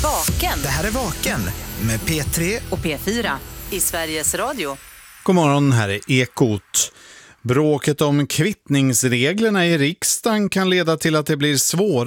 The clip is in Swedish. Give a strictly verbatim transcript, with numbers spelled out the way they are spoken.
Vaken. Det här är Vaken med P tre Och P fyra i Sveriges Radio. God morgon, här är Ekot. Bråket om kvittningsreglerna i riksdagen kan leda till att det blir svårt